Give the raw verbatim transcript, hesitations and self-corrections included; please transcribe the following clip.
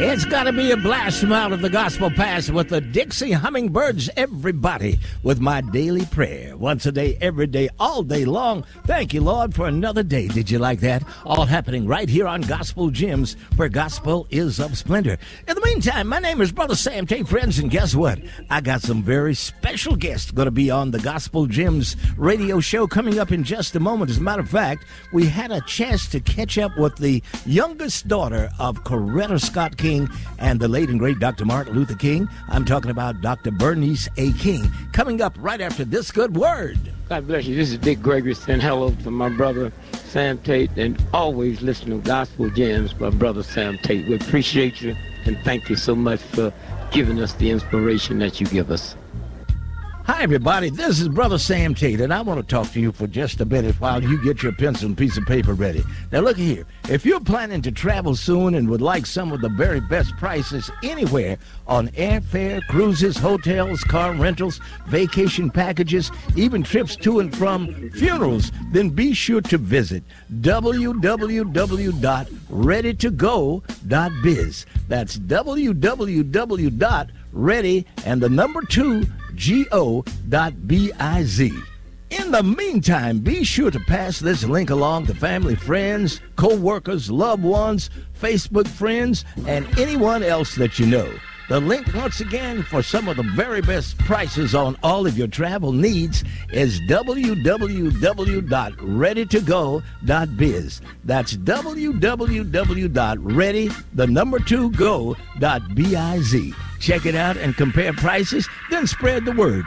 It's got to be a blast from out of the gospel past with the Dixie Hummingbirds, everybody, with my daily prayer. Once a day, every day, all day long. Thank you, Lord, for another day. Did you like that? All happening right here on Gospel Gems, where gospel is of splendor. In the meantime, my name is Brother Sam Tate, friends, and guess what? I got some very special guests going to be on the Gospel Gems radio show coming up in just a moment. As a matter of fact, we had a chance to catch up with the youngest daughter of Coretta Scott King and the late and great Doctor Martin Luther King. I'm talking about Doctor Bernice A. King. Coming up right after this good word. God bless you. This is Dick Gregory saying hello to my brother Sam Tate, and always listen to Gospel Gems by Brother Sam Tate. We appreciate you and thank you so much for giving us the inspiration that you give us. Hi, everybody. This is Brother Sam Tate, and I want to talk to you for just a minute while you get your pencil and piece of paper ready. Now, look here. If you're planning to travel soon and would like some of the very best prices anywhere on airfare, cruises, hotels, car rentals, vacation packages, even trips to and from funerals, then be sure to visit w w w dot ready to go dot biz. That's w w w dot ready and the number two G-O dot B-I-Z. In the meantime, be sure to pass this link along to family, friends, co-workers, loved ones, Facebook friends, and anyone else that you know. The link, once again, for some of the very best prices on all of your travel needs is w w w dot ready to go dot biz. That's w w w dot ready, the number two, go dot B I Z. Check it out and compare prices, then spread the word.